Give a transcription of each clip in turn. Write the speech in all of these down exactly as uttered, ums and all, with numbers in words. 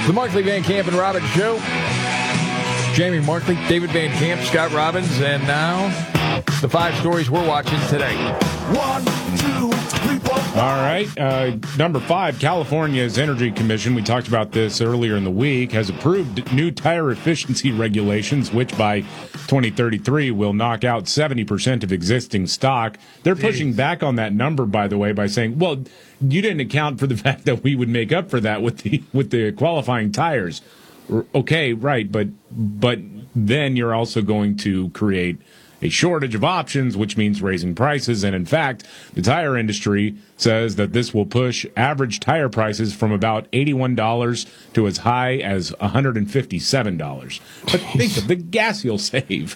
The Markley, Van Camp, and Robbins Show. Jamie Markley, David Van Camp, Scott Robbins, and now the five stories we're watching today. One, two, three, four, five. All right. Uh, number five, California's Energy Commission, we talked about this earlier in the week, has approved new tire efficiency regulations, which by twenty thirty-three will knock out seventy percent of existing stock. They're pushing back on that number, by the way, by saying, well, you didn't account for the fact that we would make up for that with the with the qualifying tires. Okay, right, but but then you're also going to create a shortage of options, which means raising prices. And in fact, the tire industry says that this will push average tire prices from about eighty-one dollars to as high as one hundred fifty-seven dollars. But think of the gas you'll save.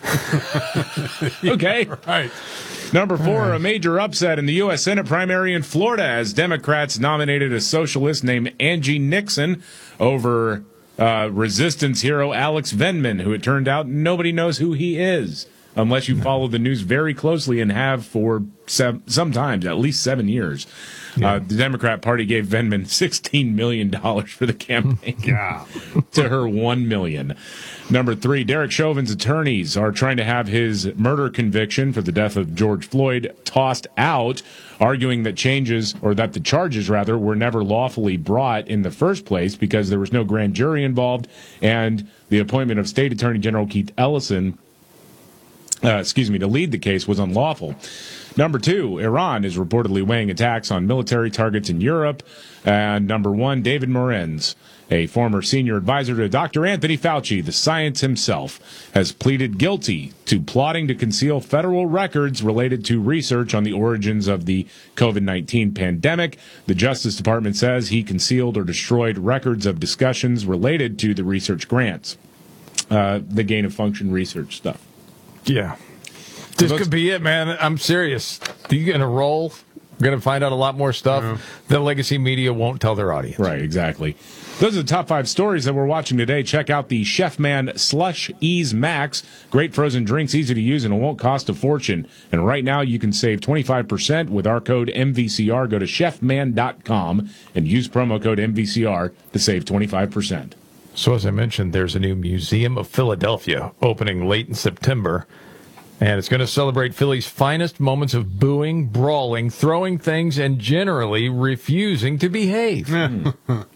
Okay? Right. Number four, a major upset in the U S Senate primary in Florida as Democrats nominated a socialist named Angie Nixon over uh, resistance hero Alex Vindman, who it turned out nobody knows who he is, unless you follow the news very closely and have for sev- sometimes at least seven years. Yeah. Uh, the Democrat Party gave Vindman sixteen million dollars for the campaign. Yeah. To her one million dollars. Number three, Derek Chauvin's attorneys are trying to have his murder conviction for the death of George Floyd tossed out, arguing that changes, or that the charges, rather, were never lawfully brought in the first place because there was no grand jury involved, and the appointment of State Attorney General Keith Ellison Uh, excuse me, to lead the case was unlawful. Number two, Iran is reportedly weighing attacks on military targets in Europe. And number one, David Morenz, a former senior advisor to Doctor Anthony Fauci, the science himself, has pleaded guilty to plotting to conceal federal records related to research on the origins of the covid nineteen pandemic. The Justice Department says he concealed or destroyed records of discussions related to the research grants, uh, the gain-of-function research stuff. Yeah. This could be it, man. I'm serious. You're going to roll. We're going to find out a lot more stuff Yeah. that legacy media won't tell their audience. Right, exactly. Those are the top five stories that we're watching today. Check out the Chef Man Slush Ease Max. Great frozen drinks, easy to use, and it won't cost a fortune. And right now you can save twenty-five percent with our code M V C R. Go to chef man dot com and use promo code M V C R to save twenty-five percent. So as I mentioned, there's a new Museum of Philadelphia opening late in September. And it's going to celebrate Philly's finest moments of booing, brawling, throwing things, and generally refusing to behave. Well,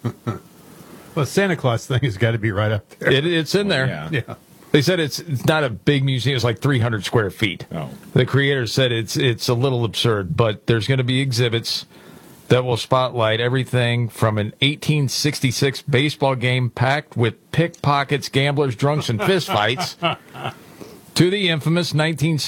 the Santa Claus thing has got to be right up there. It, it's in there. Yeah. Yeah. They said it's, it's not a big museum. It's like three hundred square feet. Oh. The creators said it's it's a little absurd, but there's going to be exhibits that will spotlight everything from an eighteen sixty-six baseball game packed with pickpockets, gamblers, drunks, and fistfights to the infamous nineteen